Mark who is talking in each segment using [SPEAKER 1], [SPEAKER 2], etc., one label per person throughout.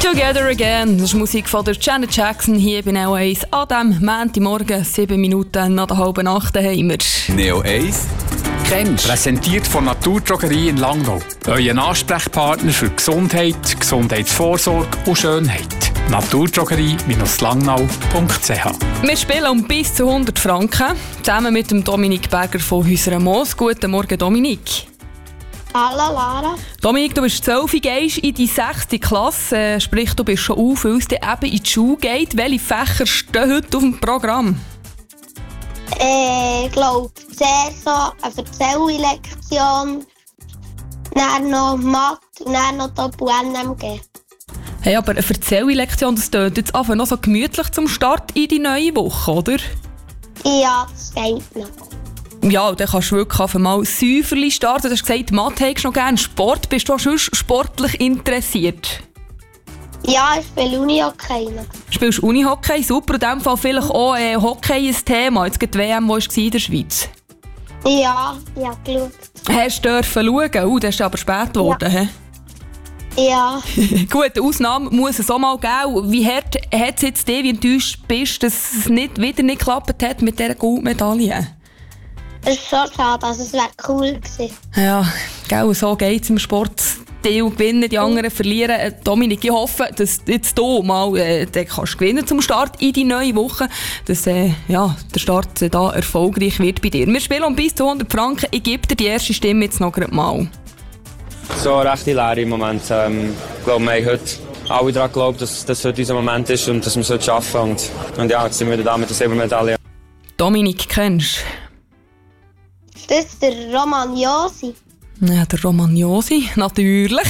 [SPEAKER 1] Together Again, das ist Musik von der Janet Jackson hier bei Neo 1. An diesem Montagmorgen, 7 Minuten nach der halben Nacht haben wir.
[SPEAKER 2] Neo 1 kennst. Präsentiert von Naturdrogerie in Langnau. Euer Ansprechpartner für Gesundheit, Gesundheitsvorsorge und Schönheit. Naturdrogerie-langnau.ch.
[SPEAKER 1] Wir spielen um bis zu 100 Franken, zusammen mit dem Dominik Berger von Häuser Moos. Guten Morgen, Dominik.
[SPEAKER 3] Hallo Lara.
[SPEAKER 1] Dominik, du bist 12, gehst in die 6. Klasse, sprich du bist schon auf, weil es dir eben in die Schule geht. Welche Fächer stehen heute auf dem Programm?
[SPEAKER 3] Ich glaube, zuerst so eine Erzählung-Lektion, dann noch Mathe und dann noch Doppel-NMG.
[SPEAKER 1] Hey, aber eine Erzählung-Lektion, das klingt jetzt einfach noch so gemütlich zum Start in die neue Woche, oder?
[SPEAKER 3] Ja, das geht noch.
[SPEAKER 1] Ja, dann kannst du wirklich auf einmal säuferlich starten. Du hast gesagt, Mathe hättest du noch gerne. Sport, bist du auch sonst sportlich interessiert?
[SPEAKER 3] Ja, ich spiele Unihockey noch.
[SPEAKER 1] Spielst Unihockey? Super, in diesem Fall vielleicht auch Hockey ein Thema. Jetzt geht die WM, wo war in der Schweiz.
[SPEAKER 3] Ja, geschaut.
[SPEAKER 1] Hast du schauen? Das ist aber spät geworden.
[SPEAKER 3] Ja. Ja.
[SPEAKER 1] Gut, eine Ausnahme muss es auch mal geben. Wie hart hat es jetzt dich, wie enttäuscht bist, dass es wieder nicht geklappt hat mit dieser Goldmedaille?
[SPEAKER 3] Es ist schon schade, also es wäre cool gewesen.
[SPEAKER 1] Ja, gell, so geht es im Sport. Die gewinnen, die anderen verlieren. Dominik, ich hoffe, dass jetzt du mal kannst gewinnen zum Start in die neue Woche, dass der Start da erfolgreich wird bei dir. Wir spielen um bis zu 100 Franken. Ich gebe dir die erste Stimme jetzt noch mal.
[SPEAKER 4] So recht leer im Moment. Ich glaube, wir haben heute alle daran geglaubt, dass das heute unser Moment ist und dass wir es heute schaffen. Und ja, jetzt sind wir wieder da mit der Silbermedaille.
[SPEAKER 1] Dominik, kennst du?
[SPEAKER 3] Das ist der Roman Josi.
[SPEAKER 1] Ja, der Roman Josi, natürlich.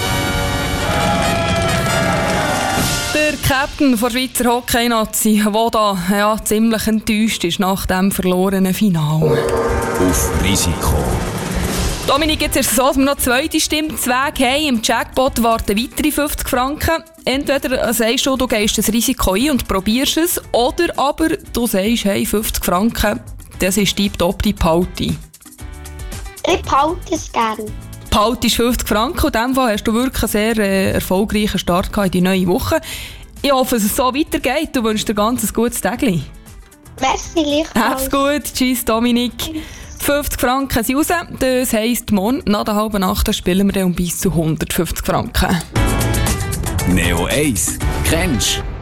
[SPEAKER 1] Der Captain der Schweizer Hockey-Nazi, der da ziemlich enttäuscht ist nach dem verlorenen Finale.
[SPEAKER 2] Auf Risiko.
[SPEAKER 1] Dominik, jetzt ist es so, dass wir noch eine zweite Stimme zu Weg haben. Im Jackpot warten weitere 50 Franken. Entweder sagst du gehst das Risiko ein und probierst es, oder aber du sagst, hey, 50 Franken, das ist tipptopp, die behalte.
[SPEAKER 3] Ich behalte es gerne.
[SPEAKER 1] Behalte ist 50 Franken. In diesem Fall hast du wirklich einen sehr erfolgreichen Start in die neue Woche. Ich hoffe, dass es so weitergeht. Du wünschst dir ganz ein gutes Tag.
[SPEAKER 3] Merci, Licht.
[SPEAKER 1] Hab's gut. Tschüss, Dominik. 50 Franken sind raus. Das heisst, morgen nach der halben Nacht spielen wir dann um bis zu 150 Franken.
[SPEAKER 2] Neo 1 kennst.